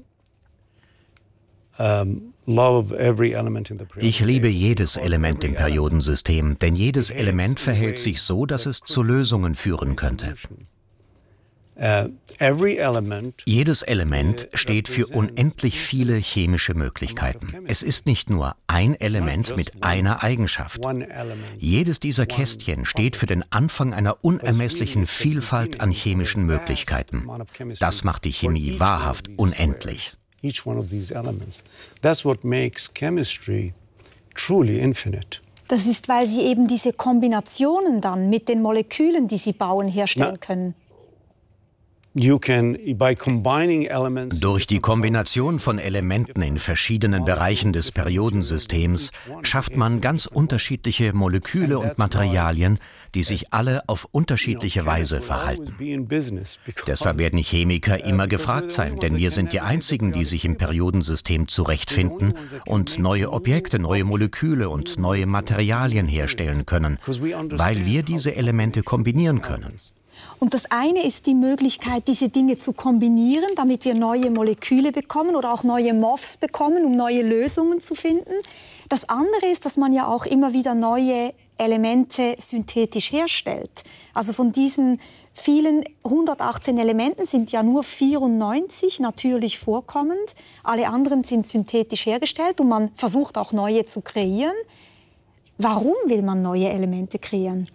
um, love every element in the periodic Ich liebe jedes Element im Periodensystem, denn jedes Element verhält sich so, dass es zu Lösungen führen könnte. Uh, every element Jedes Element steht für unendlich viele chemische Möglichkeiten. Es ist nicht nur ein Element mit einer Eigenschaft. Jedes dieser Kästchen steht für den Anfang einer unermesslichen Vielfalt an chemischen Möglichkeiten. Das macht die Chemie wahrhaft unendlich. Each one of these elements. That's what makes chemistry truly infinite. Das ist, weil Sie eben diese Kombinationen dann mit den Molekülen, die Sie bauen, herstellen können. You can, by combining elements, Durch die Kombination von Elementen in verschiedenen Bereichen des Periodensystems schafft man ganz unterschiedliche Moleküle und Materialien, die sich alle auf unterschiedliche Weise verhalten. Deshalb werden Chemiker immer gefragt sein, denn wir sind die Einzigen, die sich im Periodensystem zurechtfinden und neue Objekte, neue Moleküle und neue Materialien herstellen können, weil wir diese Elemente kombinieren können. Und das eine ist die Möglichkeit, diese Dinge zu kombinieren, damit wir neue Moleküle bekommen oder auch neue M O Fs bekommen, um neue Lösungen zu finden. Das andere ist, dass man ja auch immer wieder neue Elemente synthetisch herstellt. Also von diesen vielen hundertachtzehn Elementen sind ja nur vierundneunzig natürlich vorkommend. Alle anderen sind synthetisch hergestellt und man versucht auch neue zu kreieren. Warum will man neue Elemente kreieren?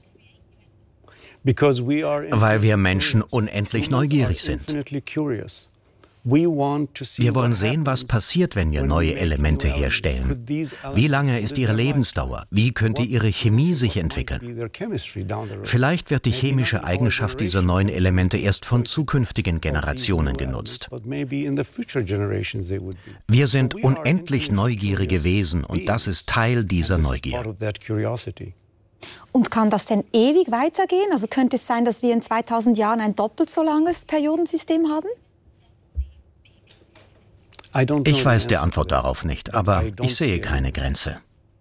Weil wir Menschen unendlich neugierig sind. Wir wollen sehen, was passiert, wenn wir neue Elemente herstellen. Wie lange ist ihre Lebensdauer? Wie könnte ihre Chemie sich entwickeln? Vielleicht wird die chemische Eigenschaft dieser neuen Elemente erst von zukünftigen Generationen genutzt. Wir sind unendlich neugierige Wesen und das ist Teil dieser Neugier. Und kann das denn ewig weitergehen? Also könnte es sein, dass wir in zweitausend Jahren ein doppelt so langes Periodensystem haben? Ich weiß die Antwort darauf nicht, aber ich sehe keine Grenze.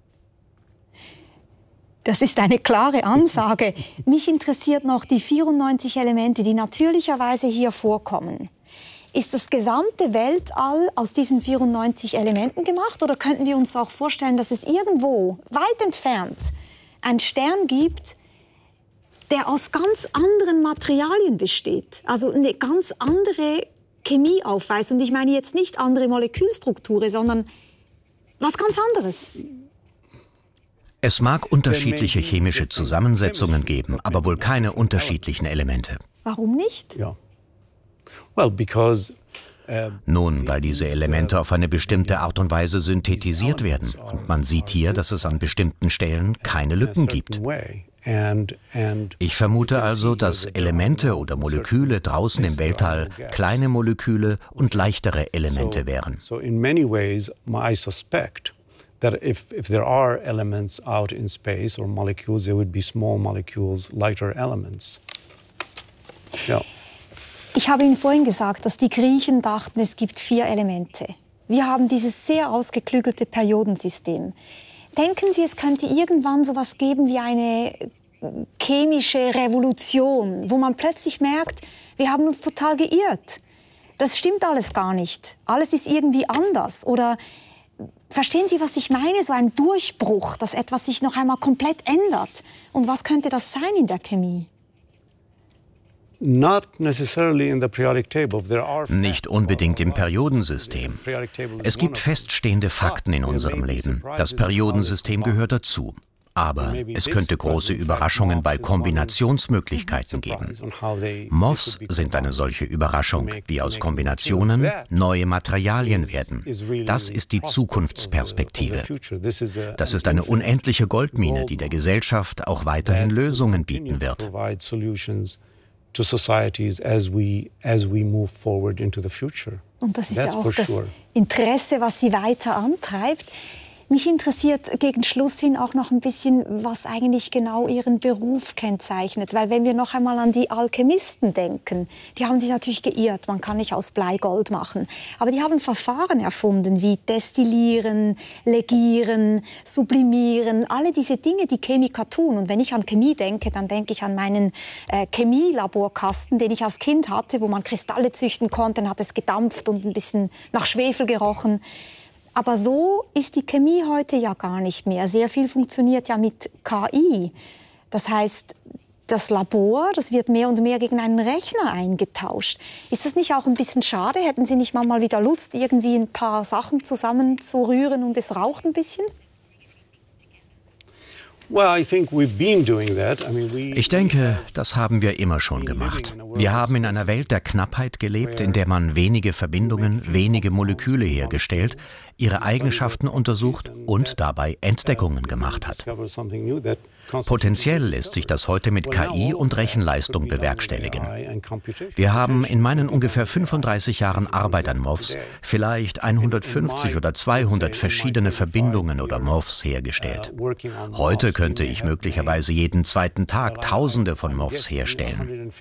Das ist eine klare Ansage. Mich interessiert noch die vierundneunzig Elemente, die natürlicherweise hier vorkommen. Ist das gesamte Weltall aus diesen vierundneunzig Elementen gemacht oder könnten wir uns auch vorstellen, dass es irgendwo, weit entfernt, einen Stern gibt, der aus ganz anderen Materialien besteht? Also eine ganz andere Chemie aufweist. Und ich meine jetzt nicht andere Molekülstrukturen, sondern was ganz anderes. Es mag unterschiedliche chemische Zusammensetzungen geben, aber wohl keine unterschiedlichen Elemente. Warum nicht? Ja. Well, because Nun, weil diese Elemente auf eine bestimmte Art und Weise synthetisiert werden. Und man sieht hier, dass es an bestimmten Stellen keine Lücken gibt. Ich vermute also, dass Elemente oder Moleküle draußen im Weltall kleine Moleküle und leichtere Elemente wären. So in many ways, I suspect that if if there are elements out in space or molecules, there would be small molecules, lighter elements. Ja. Ich habe Ihnen vorhin gesagt, dass die Griechen dachten, es gibt vier Elemente. Wir haben dieses sehr ausgeklügelte Periodensystem. Denken Sie, es könnte irgendwann so etwas geben wie eine chemische Revolution, wo man plötzlich merkt, wir haben uns total geirrt. Das stimmt alles gar nicht. Alles ist irgendwie anders. Oder verstehen Sie, was ich meine? So ein Durchbruch, dass etwas sich noch einmal komplett ändert. Und was könnte das sein in der Chemie? Nicht unbedingt im Periodensystem. Es gibt feststehende Fakten in unserem Leben. Das Periodensystem gehört dazu. Aber es könnte große Überraschungen bei Kombinationsmöglichkeiten geben. M O Fs sind eine solche Überraschung, wie aus Kombinationen neue Materialien werden. Das ist die Zukunftsperspektive. Das ist eine unendliche Goldmine, die der Gesellschaft auch weiterhin Lösungen bieten wird. To societies as we as we move forward into the future. Und das ist That's ja auch das sure. Interesse, was Sie weiter antreibt. Mich interessiert gegen Schluss hin auch noch ein bisschen, was eigentlich genau Ihren Beruf kennzeichnet. Weil wenn wir noch einmal an die Alchemisten denken, die haben sich natürlich geirrt, man kann nicht aus Blei Gold machen. Aber die haben Verfahren erfunden wie Destillieren, Legieren, Sublimieren, alle diese Dinge, die Chemiker tun. Und wenn ich an Chemie denke, dann denke ich an meinen äh, Chemielaborkasten, den ich als Kind hatte, wo man Kristalle züchten konnte, dann hat es gedampft und ein bisschen nach Schwefel gerochen. Aber so ist die Chemie heute ja gar nicht mehr. Sehr viel funktioniert ja mit K I. Das heißt, das Labor, das wird mehr und mehr gegen einen Rechner eingetauscht. Ist das nicht auch ein bisschen schade? Hätten Sie nicht mal wieder Lust, irgendwie ein paar Sachen zusammenzurühren und es raucht ein bisschen? Ich denke, das haben wir immer schon gemacht. Wir haben in einer Welt der Knappheit gelebt, in der man wenige Verbindungen, wenige Moleküle hergestellt, ihre Eigenschaften untersucht und dabei Entdeckungen gemacht hat. Potenziell lässt sich das heute mit K I und Rechenleistung bewerkstelligen. Wir haben in meinen ungefähr fünfunddreißig Jahren Arbeit an M O Fs vielleicht hundertfünfzig oder zweihundert verschiedene Verbindungen oder M O Fs hergestellt. Heute könnte ich möglicherweise jeden zweiten Tag Tausende von M O Fs herstellen.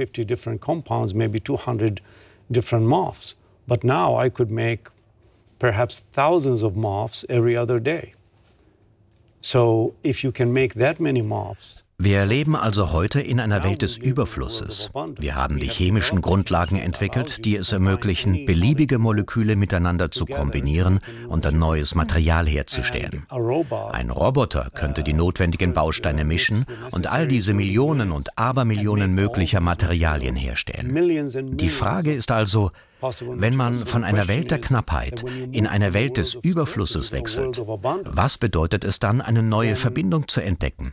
But now I could make perhaps thousands of M O Fs every other day. So if you can make that many M O Fs. Wir leben also heute in einer Welt des Überflusses. Wir haben die chemischen Grundlagen entwickelt, die es ermöglichen, beliebige Moleküle miteinander zu kombinieren und ein neues Material herzustellen. Ein Roboter könnte die notwendigen Bausteine mischen und all diese Millionen und Abermillionen möglicher Materialien herstellen. Die Frage ist also, Wenn man von einer Welt der Knappheit in eine Welt des Überflusses wechselt, was bedeutet es dann, eine neue Verbindung zu entdecken?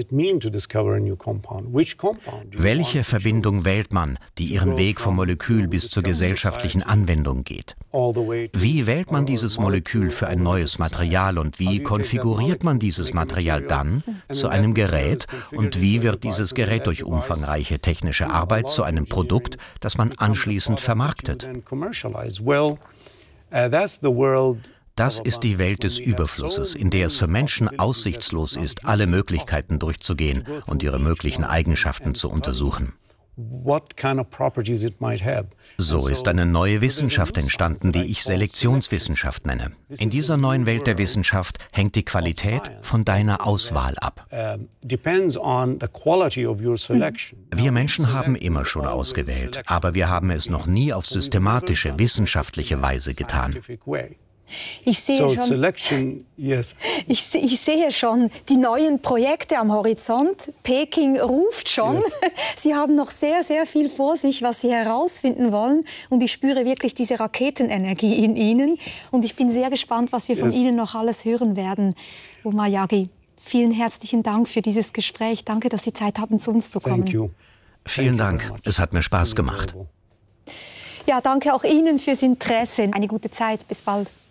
Welche Verbindung wählt man, die ihren Weg vom Molekül bis zur gesellschaftlichen Anwendung geht? Wie wählt man dieses Molekül für ein neues Material und wie konfiguriert man dieses Material dann zu einem Gerät und wie wird dieses Gerät durch umfangreiche technische Arbeit zu einem Produkt, das man anschließend vermarktet? Das ist die Welt des Überflusses, in der es für Menschen aussichtslos ist, alle Möglichkeiten durchzugehen und ihre möglichen Eigenschaften zu untersuchen. So ist eine neue Wissenschaft entstanden, die ich Selektionswissenschaft nenne. In dieser neuen Welt der Wissenschaft hängt die Qualität von deiner Auswahl ab. Wir Menschen haben immer schon ausgewählt, aber wir haben es noch nie auf systematische, wissenschaftliche Weise getan. Ich sehe, schon, ich, ich sehe schon die neuen Projekte am Horizont. Peking ruft schon. Yes. Sie haben noch sehr, sehr viel vor sich, was Sie herausfinden wollen. Und ich spüre wirklich diese Raketenenergie in Ihnen. Und ich bin sehr gespannt, was wir yes. von Ihnen noch alles hören werden. Omar Yaghi, vielen herzlichen Dank für dieses Gespräch. Danke, dass Sie Zeit hatten, zu uns zu kommen. Thank you. Vielen Thank Dank. Es hat mir Spaß gemacht. Ja, danke auch Ihnen fürs Interesse. Eine gute Zeit. Bis bald.